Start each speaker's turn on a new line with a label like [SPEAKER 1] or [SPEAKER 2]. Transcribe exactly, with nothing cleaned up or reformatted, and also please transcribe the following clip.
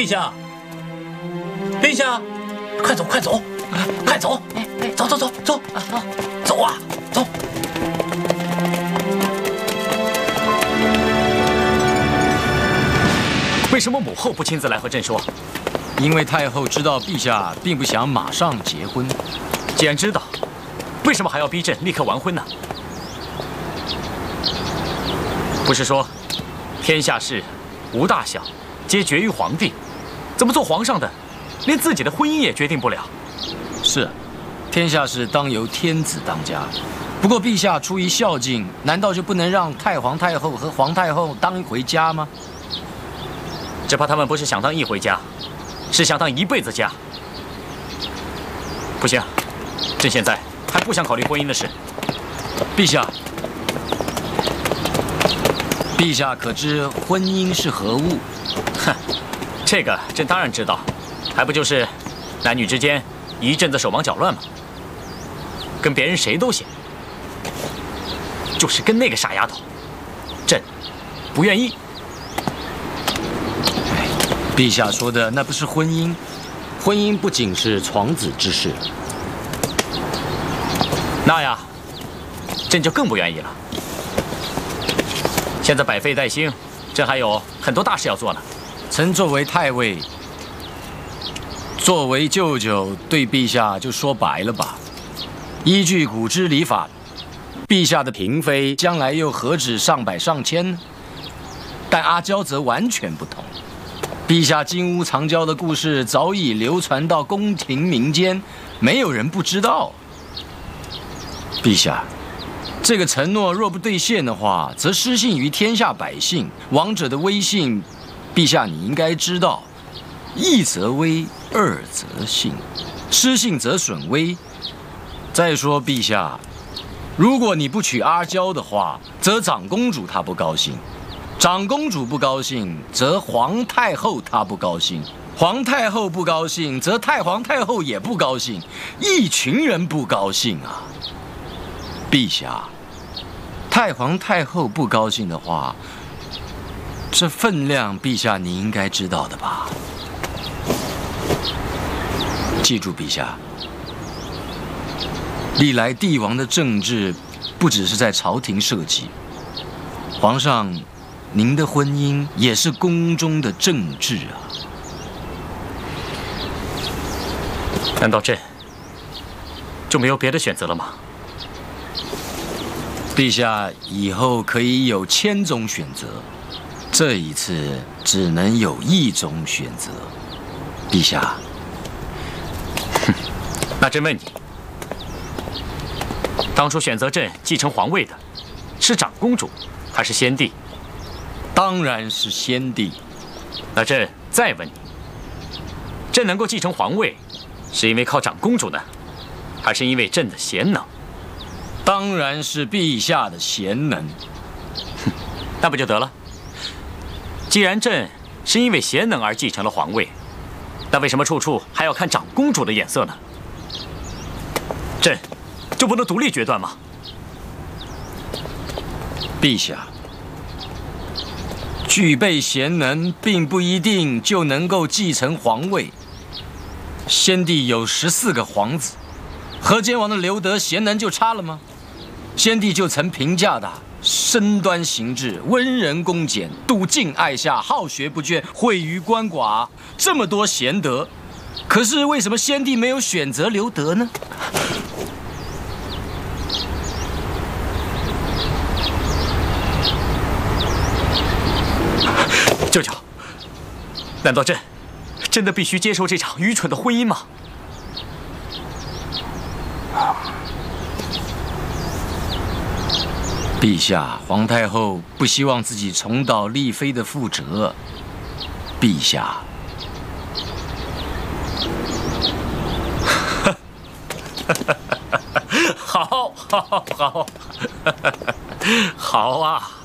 [SPEAKER 1] 下，陛下，快走，快走，快走，走走走走，走啊，走。为什么母后不亲自来和朕说？
[SPEAKER 2] 因为太后知道陛下并不想马上结婚。
[SPEAKER 1] 既然知道，为什么还要逼朕立刻完婚呢？不是说天下事无大小，皆决于皇帝，怎么做皇上的连自己的婚姻也决定不了？
[SPEAKER 2] 是，天下事当由天子当家。不过陛下出于孝敬，难道就不能让太皇太后和皇太后当一回家吗？
[SPEAKER 1] 只怕他们不是想当一回家，是想当一辈子家。不行，朕现在还不想考虑婚姻的事。
[SPEAKER 2] 陛下，陛下可知婚姻是何物？
[SPEAKER 1] 哼，这个朕当然知道，还不就是男女之间一阵子手忙脚乱吗？跟别人谁都行，就是跟那个傻丫头，朕不愿意。
[SPEAKER 2] 陛下说的那不是婚姻，婚姻不仅是床子之事。
[SPEAKER 1] 那呀，朕就更不愿意了。现在百废待兴，朕还有很多大事要做呢。
[SPEAKER 2] 臣作为太尉，作为舅舅，对陛下就说白了吧。依据古之礼法，陛下的嫔妃将来又何止上百上千呢？但阿娇则完全不同。陛下金屋藏娇的故事早已流传到宫廷民间，没有人不知道。陛下，这个承诺若不兑现的话，则失信于天下百姓。王者的威信，陛下你应该知道，一则威，二则信，失信则损威。再说，陛下，如果你不娶阿娇的话，则长公主她不高兴。长公主不高兴，则皇太后她不高兴；皇太后不高兴，则太皇太后也不高兴，一群人不高兴啊！陛下，太皇太后不高兴的话，这分量，陛下你应该知道的吧？记住，陛下，历来帝王的政治，不只是在朝廷涉及，皇上。您的婚姻也是宫中的政治啊！
[SPEAKER 1] 难道朕就没有别的选择了吗？
[SPEAKER 2] 陛下以后可以有千种选择，这一次只能有一种选择。陛下，
[SPEAKER 1] 哼，那朕问你，当初选择朕继承皇位的是长公主还是先帝？
[SPEAKER 2] 当然是先帝。
[SPEAKER 1] 那朕再问你，朕能够继承皇位，是因为靠长公主呢，还是因为朕的贤能？
[SPEAKER 2] 当然是陛下的贤能。
[SPEAKER 1] 哼，那不就得了？既然朕是因为贤能而继承了皇位，那为什么处处还要看长公主的眼色呢？朕就不能独立决断吗？
[SPEAKER 2] 陛下。具备贤能，并不一定就能够继承皇位。先帝有十四个皇子，河间王的刘德贤能就差了吗？先帝就曾评价他身端行志，温仁恭俭，笃敬爱下，好学不倦，惠于鳏寡，这么多贤德，可是为什么先帝没有选择刘德呢？
[SPEAKER 1] 舅舅，难道朕真的必须接受这场愚蠢的婚姻吗？
[SPEAKER 2] 陛下，皇太后不希望自己重蹈丽妃的覆辙。陛下，
[SPEAKER 1] 好，好，好，好啊！